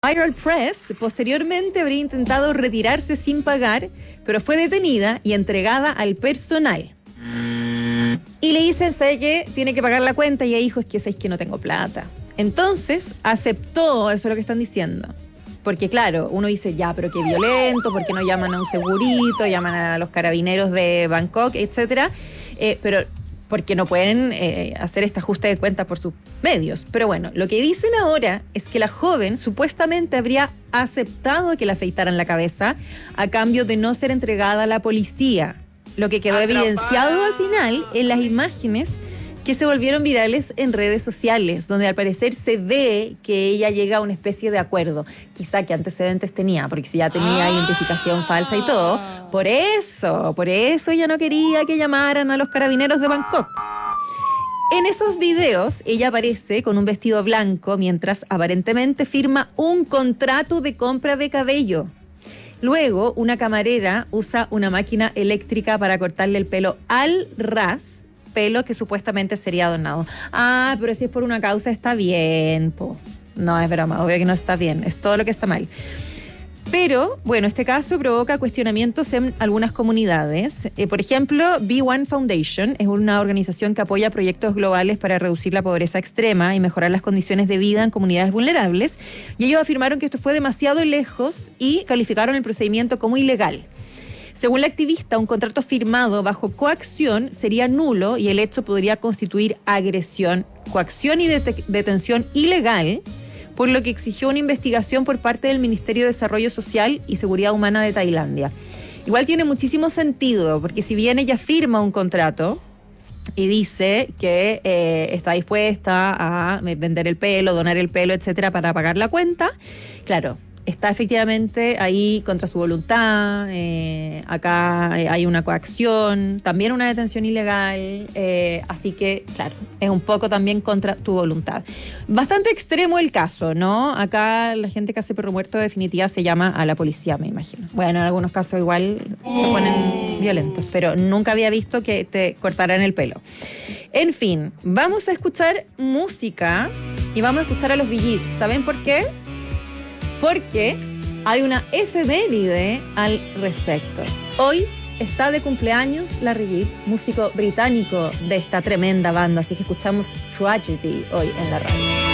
Viral Press posteriormente habría intentado retirarse sin pagar, pero fue detenida y entregada al personal. Y le dicen, ¿sabe qué? Tiene que pagar la cuenta. Y ella dijo, es que no tengo plata. Entonces aceptó, eso es lo que están diciendo. Porque claro, uno dice, ya, pero qué violento, ¿por qué no llaman a un segurito, llaman a los carabineros de Bangkok, etcétera? Pero porque no pueden hacer este ajuste de cuentas por sus medios. Pero bueno, lo que dicen ahora es que la joven supuestamente habría aceptado que le afeitaran la cabeza a cambio de no ser entregada a la policía. Lo que quedó evidenciado al final en las imágenes que se volvieron virales en redes sociales, donde al parecer se ve que ella llega a una especie de acuerdo. Quizá qué antecedentes tenía, porque si ya tenía identificación falsa y todo, por eso ella no quería que llamaran a los carabineros de Bangkok. En esos videos, ella aparece con un vestido blanco mientras aparentemente firma un contrato de compra de cabello. Luego, una camarera usa una máquina eléctrica para cortarle el pelo al ras, pelo que supuestamente sería donado. Ah, pero si es por una causa está bien, po. No, es broma, obvio que no está bien, es todo lo que está mal. Pero, bueno, este caso provoca cuestionamientos en algunas comunidades. Por ejemplo, B1 Foundation es una organización que apoya proyectos globales para reducir la pobreza extrema y mejorar las condiciones de vida en comunidades vulnerables. Y ellos afirmaron que esto fue demasiado lejos y calificaron el procedimiento como ilegal. Según la activista, un contrato firmado bajo coacción sería nulo y el hecho podría constituir agresión, coacción y detención ilegal, por lo que exigió una investigación por parte del Ministerio de Desarrollo Social y Seguridad Humana de Tailandia. Igual tiene muchísimo sentido, porque si bien ella firma un contrato y dice que está dispuesta a vender el pelo, donar el pelo, etcétera, para pagar la cuenta, claro, está efectivamente ahí contra su voluntad, acá hay una coacción, también una detención ilegal, así que, claro, es un poco también contra tu voluntad. Bastante extremo el caso, ¿no? Acá la gente que hace perro muerto definitiva se llama a la policía, me imagino. Bueno, en algunos casos igual se ponen violentos, pero nunca había visto que te cortaran el pelo. En fin, vamos a escuchar música y vamos a escuchar a los Bee Gees. ¿Saben por qué? Porque hay una efeméride al respecto. Hoy está de cumpleaños Larry Gibb, músico británico de esta tremenda banda, así que escuchamos Tragedy hoy en la radio.